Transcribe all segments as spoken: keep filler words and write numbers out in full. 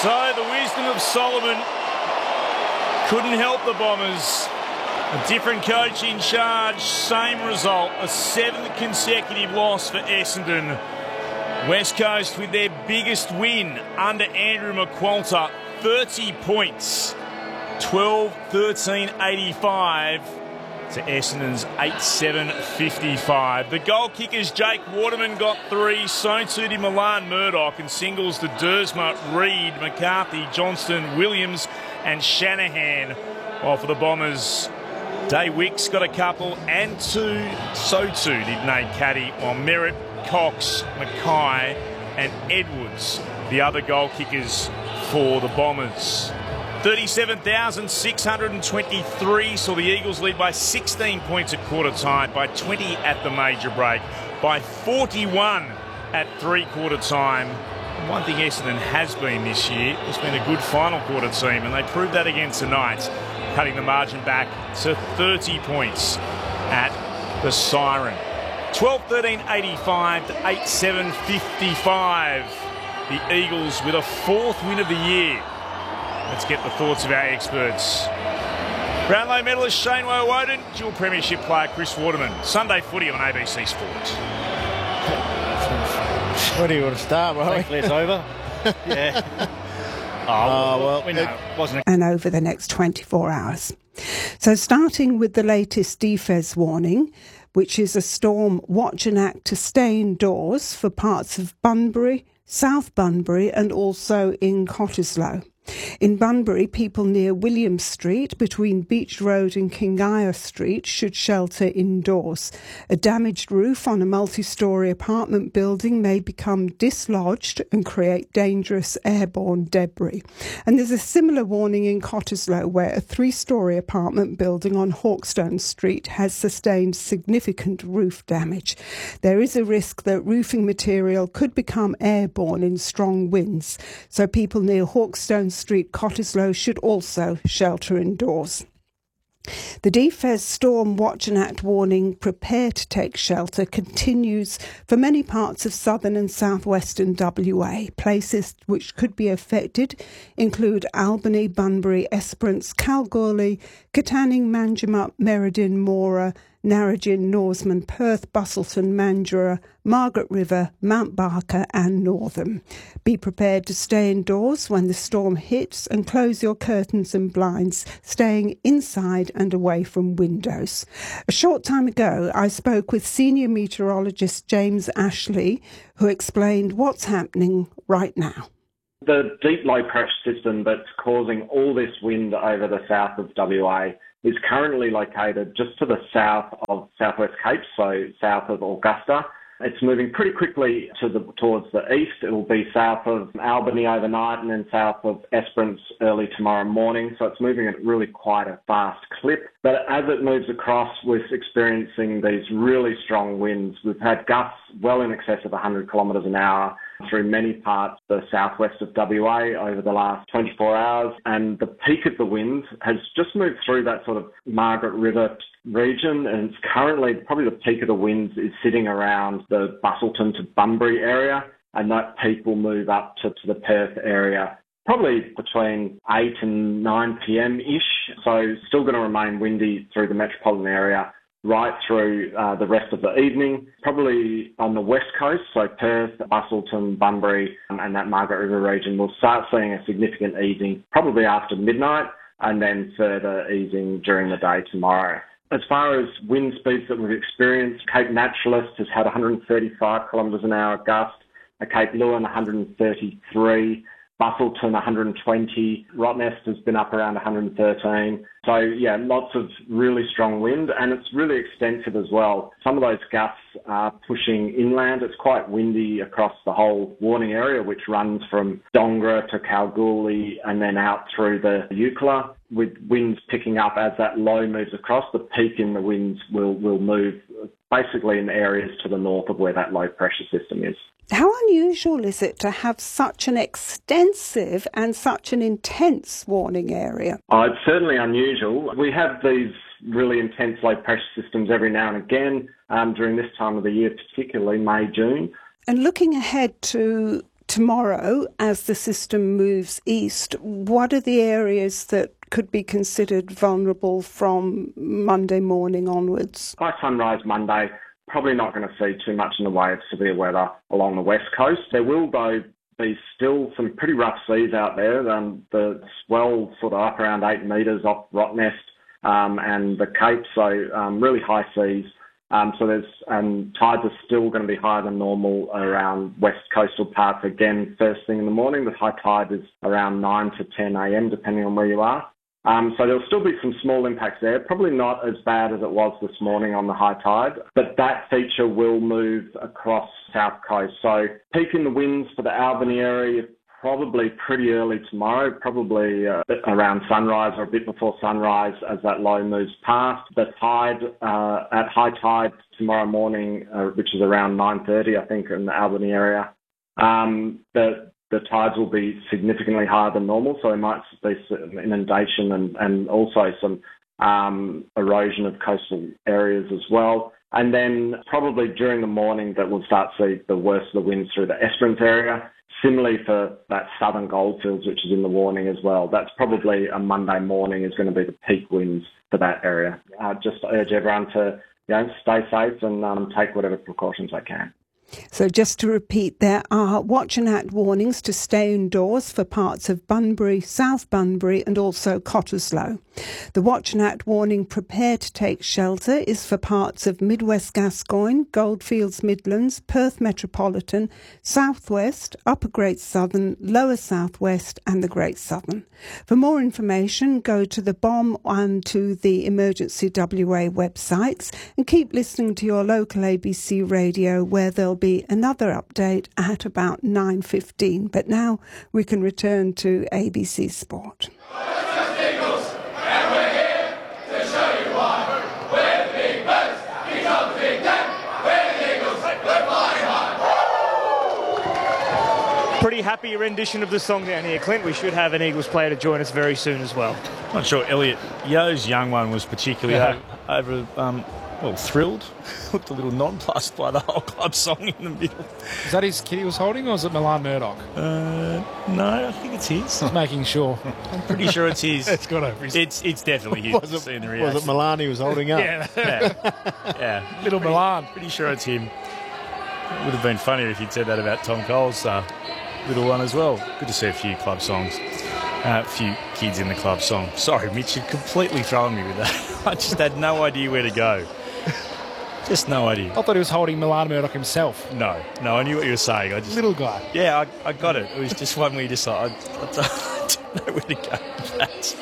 So the wisdom of Solomon couldn't help the Bombers. A different coach in charge, same result, a seventh consecutive loss for Essendon. West Coast with their biggest win under Andrew McQualter, thirty points, twelve thirteen eighty-five to Essendon's eight seven fifty-five. The goal kickers, Jake Waterman got three, so too did Milan Murdoch, and singles to Dersma, Reid, McCarthy, Johnston, Williams and Shanahan. While for the Bombers, Day Wicks got a couple, and two, so too did Nate Caddy, while Merritt, Cox, Mackay and Edwards, the other goal kickers for the Bombers. thirty-seven thousand six hundred twenty-three saw the Eagles lead by sixteen points at quarter time, by twenty at the major break, by forty-one at three-quarter time. And one thing Essendon has been this year, has been a good final quarter team, and they proved that again tonight, cutting the margin back to thirty points at the siren. twelve thirteen eighty-five to eight seven fifty-five. The Eagles with a fourth win of the year. Let's get the thoughts of our experts. Brownlow medalist Shane Woewodin, dual premiership player Chris Waterman. Sunday footy on A B C Sport. Where do you want to start, Rory? Hopefully it's over. Yeah. Oh, well, we know it wasn't. And over the next twenty-four hours. So starting with the latest D F E S warning, which is a storm watch and act to stay indoors for parts of Bunbury, South Bunbury and also in Cottesloe. In Bunbury, people near William Street between Beach Road and Kingaia Street should shelter indoors. A damaged roof on a multi-storey apartment building may become dislodged and create dangerous airborne debris. And there's a similar warning in Cottesloe, where a three-storey apartment building on Hawkstone Street has sustained significant roof damage. There is a risk that roofing material could become airborne in strong winds, so people near Hawkstone Street, Cottesloe should also shelter indoors. The D F E S Storm Watch and Act warning, prepare to take shelter, continues for many parts of southern and southwestern W A. Places which could be affected include Albany, Bunbury, Esperance, Kalgoorlie, Katanning, Manjimup, Merredin, Mora, Narrogin, Norseman, Perth, Busselton, Mandurah, Margaret River, Mount Barker and Northam. Be prepared to stay indoors when the storm hits and close your curtains and blinds, staying inside and away from windows. A short time ago, I spoke with senior meteorologist James Ashley, who explained what's happening right now. The deep low pressure system that's causing all this wind over the south of W A is currently located just to the south of Southwest Cape, so south of Augusta. It's moving pretty quickly to the, towards the east. It will be south of Albany overnight and then south of Esperance early tomorrow morning. So it's moving at really quite a fast clip. But as it moves across, we're experiencing these really strong winds. We've had gusts well in excess of one hundred kilometres an hour through many parts of the southwest of W A over the last twenty-four hours. And the peak of the wind has just moved through that sort of Margaret River region, and it's currently probably the peak of the winds is sitting around the Busselton to Bunbury area, and that peak will move up to, to the Perth area probably between eight and nine p.m.-ish. So still going to remain windy through the metropolitan area right through uh, the rest of the evening. Probably on the west coast, so Perth, Busselton, Bunbury um, and that Margaret River region, we'll start seeing a significant easing probably after midnight, and then further easing during the day tomorrow. As far as wind speeds that we've experienced, Cape Naturalist has had one hundred thirty-five kilometres an hour gust, Cape Leeuwin one hundred thirty-three, Busselton one hundred twenty, Rottnest has been up around one hundred thirteen. So yeah, lots of really strong wind, and it's really extensive as well. Some of those gusts are pushing inland. It's quite windy across the whole warning area, which runs from Dongra to Kalgoorlie and then out through the Eucla, with winds picking up as that low moves across. The peak in the winds will, will move basically in areas to the north of where that low pressure system is. How unusual is it to have such an extensive and such an intense warning area? Oh, it's certainly unusual. We have these really intense low pressure systems every now and again um, during this time of the year, particularly May, June. And looking ahead to tomorrow, as the system moves east, what are the areas that could be considered vulnerable from Monday morning onwards? By sunrise Monday, probably not going to see too much in the way of severe weather along the west coast. There will, though, be still some pretty rough seas out there. Um, the swell sort of up around eight metres off Rottnest um, and the Cape, so um, really high seas. Um, so there's um, tides are still going to be higher than normal around west coastal parts. Again, first thing in the morning, the high tide is around nine to ten a m, depending on where you are. Um, so there'll still be some small impacts there, probably not as bad as it was this morning on the high tide, but that feature will move across south coast. So peaking the winds for the Albany area, probably pretty early tomorrow, probably uh, around sunrise or a bit before sunrise as that low moves past. The tide uh, at high tide tomorrow morning, uh, which is around nine thirty, I think, in the Albany area, um, the the tides will be significantly higher than normal, so there might be some inundation and, and also some um, erosion of coastal areas as well. And then probably during the morning that we'll start to see the worst of the winds through the Esperance area. Similarly for that southern goldfields, which is in the warning as well. That's probably a Monday morning is going to be the peak winds for that area. Uh, just urge everyone to you know, stay safe and um, take whatever precautions they can. So just to repeat, there are watch and act warnings to stay indoors for parts of Bunbury, South Bunbury and also Cottesloe. The watch and act warning prepare to take shelter is for parts of Midwest Gascoyne, Goldfields Midlands, Perth Metropolitan, Southwest, Upper Great Southern, Lower Southwest and the Great Southern. For more information, go to the B O M and to the Emergency W A websites and keep listening to your local A B C radio where there'll be another update at about nine fifteen. But now we can return to A B C Sport. Pretty happy rendition of the song down here, Clint. We should have an Eagles player to join us very soon as well. Not sure Elliot Yo's young one was particularly Yeah. over, over um, well, thrilled. Looked a little nonplussed by the whole club song in the middle. Is that his kid he was holding, or is it Milan Murdoch? Uh, no, I think it's his. Just making sure. I'm pretty sure it's his. It's got over his... It's it's definitely his. Was it, Seeing the was reaction. it Milan he was holding up? Yeah. Yeah, yeah. Little pretty, Milan. Pretty sure it's him. It would have been funnier if he'd said that about Tom Cole's uh, little one as well. Good to see a few club songs. A uh, few kids in the club song. Sorry, Mitch, you're completely throwing me with that. I just had no idea where to go. Just no idea. I thought he was holding Milan Murdoch himself. No, no, I knew what you were saying. I just Little guy. Yeah, I, I got it. It was just one where you just like, I, I, I don't know where to go with that.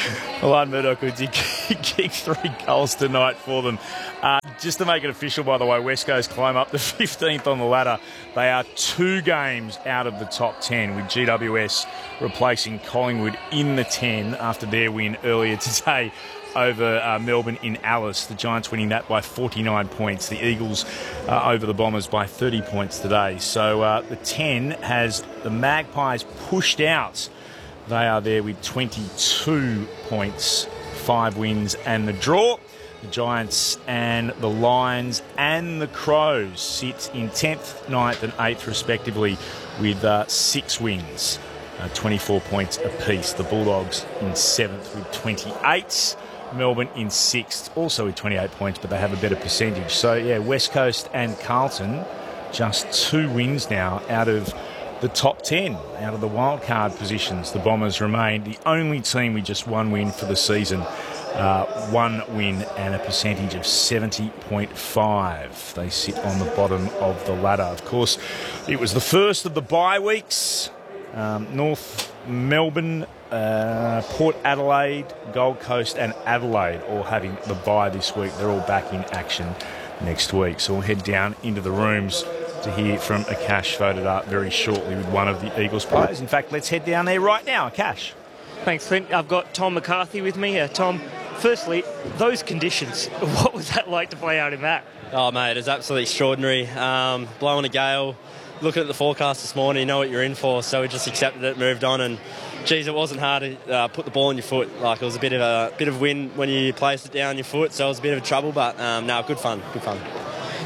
Milan Murdoch, who did kick three goals tonight for them. Uh, just to make it official, by the way, West Coast climb up to fifteenth on the ladder. They are two games out of the top ten, with G W S replacing Collingwood in the ten after their win earlier today over uh, Melbourne in Alice. The Giants winning that by forty-nine points. The Eagles uh, over the Bombers by thirty points today. So uh, the ten has the Magpies pushed out. They are there with twenty-two points, five wins and the draw. The Giants and the Lions and the Crows sit in tenth, ninth and eighth respectively with uh, six wins, uh, twenty-four points apiece. The Bulldogs in seventh with twenty-eight. Melbourne in sixth, also with twenty-eight points, but they have a better percentage. So, yeah, West Coast and Carlton just two wins now out of the top ten, out of the wildcard positions. The Bombers remain the only team with just one win for the season. Uh, one win and a percentage of seventy point five. They sit on the bottom of the ladder. Of course, it was the first of the bye weeks. Um, North Melbourne, uh, Port Adelaide, Gold Coast and Adelaide all having the bye this week. They're all back in action next week. So we'll head down into the rooms to hear from Akash voted up very shortly with one of the Eagles players. In fact, let's head down there right now. Akash. Thanks, Clint. I've got Tom McCarthy with me. Uh, Tom, firstly, those conditions, what was that like to play out in that? Oh, mate, it was absolutely extraordinary. Um, blowing a gale, looking at the forecast this morning, you know what you're in for, so we just accepted it, moved on, and geez, it wasn't hard to uh, put the ball on your foot. Like, it was a bit of a bit of wind when you placed it down your foot, so it was a bit of trouble, but um, no, good fun, good fun.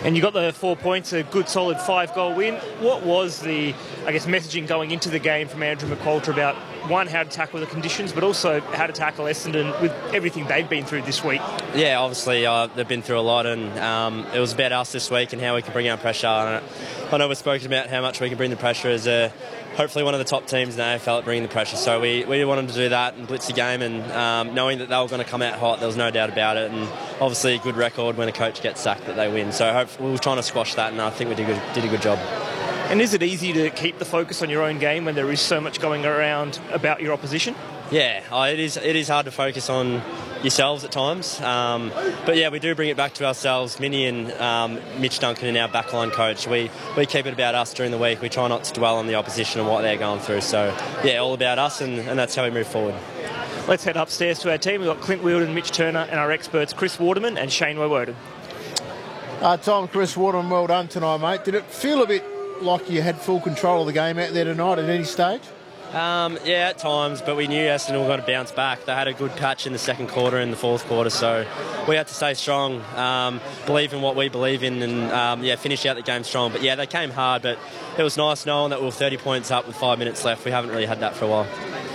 And you got the four points, a good solid five-goal win. What was the, I guess, messaging going into the game from Andrew McQualter about, one, how to tackle the conditions, but also how to tackle Essendon with everything they've been through this week? Yeah, obviously uh, they've been through a lot, and um, it was about us this week and how we can bring our pressure. And I know we've spoken about how much we can bring the pressure as a, hopefully one of the top teams in the A F L at bringing the pressure. So we, we wanted to do that and blitz the game, and um, knowing that they were going to come out hot, there was no doubt about it. And obviously a good record when a coach gets sacked that they win. So hopefully we were trying to squash that, and I think we did, good, did a good job. And is it easy to keep the focus on your own game when there is so much going around about your opposition? Yeah, oh, it is it is hard to focus on yourselves at times. Um, but yeah, we do bring it back to ourselves. Minnie and um, Mitch Duncan and our backline coach, we, we keep it about us during the week. We try not to dwell on the opposition and what they're going through. So yeah, all about us, and, and that's how we move forward. Let's head upstairs to our team. We've got Clint Wheeldon, Mitch Turner, and our experts Chris Waterman and Shane Woewodin. Uh, Tom, Chris Waterman, well done tonight, mate. Did it feel a bit like you had full control of the game out there tonight at any stage? Um, yeah, at times, but we knew Essendon were going to bounce back. They had a good patch in the second quarter and the fourth quarter, so we had to stay strong, um, believe in what we believe in, and um, yeah, finish out the game strong. But yeah, they came hard, but it was nice knowing that we were thirty points up with five minutes left. We haven't really had that for a while.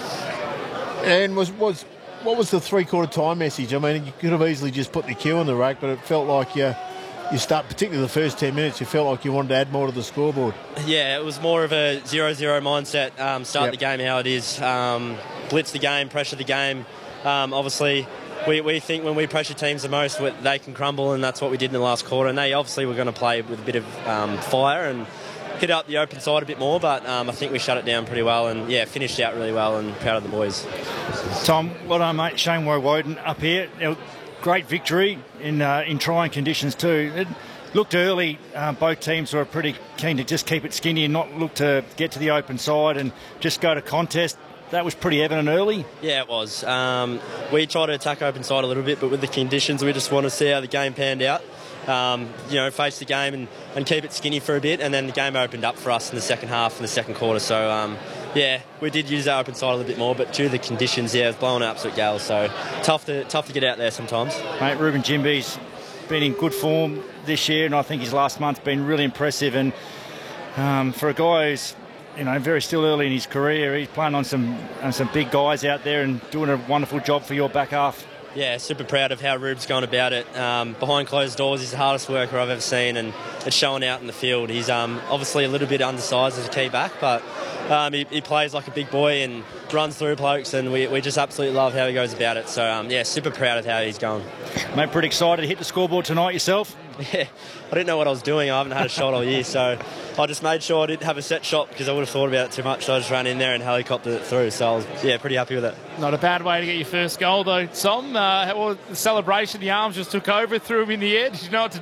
And was was what was the three-quarter time message? I mean, you could have easily just put the cue on the rack, but it felt like you... You start, particularly the first ten minutes, you felt like you wanted to add more to the scoreboard. Yeah, it was more of a zero zero mindset. Um, start yep. the game how it is. Um, blitz the game, pressure the game. Um, obviously, we, we think when we pressure teams the most, they can crumble, and that's what we did in the last quarter. And they obviously were going to play with a bit of um, fire and hit up the open side a bit more, but um, I think we shut it down pretty well and, yeah, finished out really well, and proud of the boys. Tom, well done, mate. Shane Woewodin up here. Great victory in uh, in trying conditions too. It looked early, uh, both teams were pretty keen to just keep it skinny and not look to get to the open side and just go to contest. That was pretty evident early. Yeah, it was. Um, we tried to attack open side a little bit, but with the conditions, we just want to see how the game panned out. Um, you know, face the game and, and keep it skinny for a bit, and then the game opened up for us in the second half and the second quarter. So, um, yeah, we did use our open side a little bit more, but due to the conditions, yeah, it was blowing an absolute gale. So tough to tough to get out there sometimes. Mate, Ruben Jimby's been in good form this year, and I think his last month's been really impressive. And um, for a guy who's, you know, very still early in his career, he's playing on some on some big guys out there and doing a wonderful job for your back half. Yeah, super proud of how Rube's gone about it. Um, behind closed doors, he's the hardest worker I've ever seen, and it's showing out in the field. He's um, obviously a little bit undersized as a key back, but um, he, he plays like a big boy and runs through blokes, and we, we just absolutely love how he goes about it. So, um, yeah, super proud of how he's going. Mate, pretty excited to hit the scoreboard tonight yourself? Yeah, I didn't know what I was doing. I haven't had a shot all year, so I just made sure I didn't have a set shot because I would have thought about it too much. So I just ran in there and helicoptered it through. So I was, yeah, pretty happy with it. Not a bad way to get your first goal, though, Tom. Uh, well, the celebration, the arms just took over, threw him in the air. Did you know what to